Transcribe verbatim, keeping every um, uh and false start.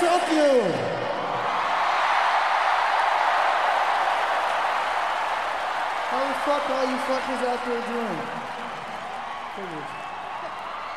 Tokyo. How the fuck all you fuckers out there doing? Figures.